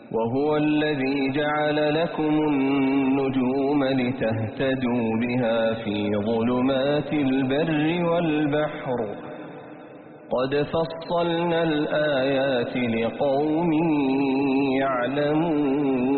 وهو الذي جعل لكم النجوم لتهتدوا بها في ظلمات البر والبحر قد فصلنا الآيات لقوم يعلمون.